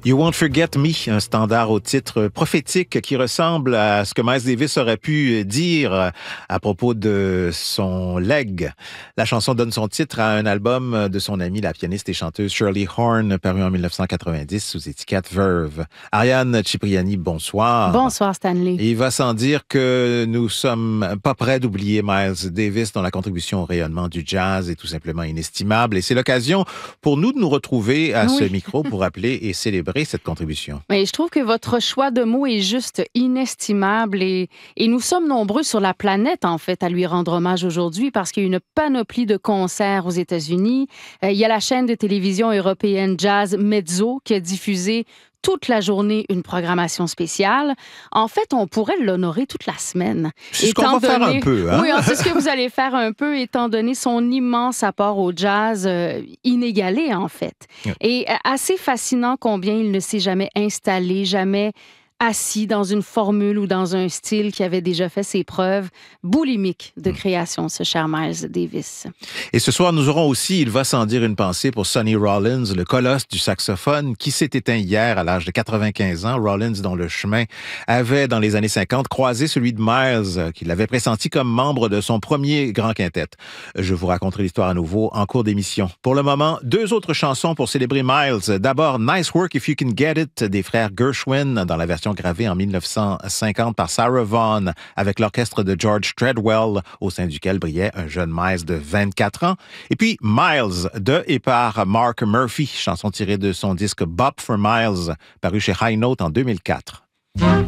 You Won't Forget Me, un standard au titre prophétique qui ressemble à ce que Miles Davis aurait pu dire à propos de son legs. La chanson donne son titre à un album de son amie, la pianiste et chanteuse Shirley Horn, paru en 1990 sous étiquette Verve. Ariane Cipriani, bonsoir. Bonsoir Stanley. Et il va sans dire que nous sommes pas prêts d'oublier Miles Davis, dont la contribution au rayonnement du jazz est tout simplement inestimable. Et c'est l'occasion pour nous de nous retrouver à ce micro pour rappeler et célébrer cette contribution. Mais je trouve que votre choix de mots est juste inestimable et nous sommes nombreux sur la planète, en fait, à lui rendre hommage aujourd'hui parce qu'il y a une panoplie de concerts aux États-Unis. Il y a la chaîne de télévision européenne Jazz Mezzo qui a diffusé toute la journée une programmation spéciale. En fait, on pourrait l'honorer toute la semaine. C'est ce qu'on va faire un peu. Hein? Oui, c'est ce que vous allez faire un peu, étant donné son immense apport au jazz inégalé, en fait. Et assez fascinant combien il ne s'est jamais installé, jamais assis dans une formule ou dans un style qui avait déjà fait ses preuves. Boulimique de création, ce cher Miles Davis. Et ce soir, nous aurons aussi, il va sans dire, une pensée pour Sonny Rollins, le colosse du saxophone, qui s'est éteint hier à l'âge de 95 ans. Rollins, dont le chemin avait, dans les années 50, croisé celui de Miles, qu'il avait pressenti comme membre de son premier grand quintet. Je vous raconterai l'histoire à nouveau en cours d'émission. Pour le moment, deux autres chansons pour célébrer Miles. D'abord, Nice Work If You Can Get It, des frères Gershwin, dans la version gravée en 1950 par Sarah Vaughan, avec l'orchestre de George Treadwell, au sein duquel brillait un jeune Miles de 24 ans. Et puis Miles, de et par Mark Murphy, chanson tirée de son disque Bop for Miles, paru chez High Note en 2004.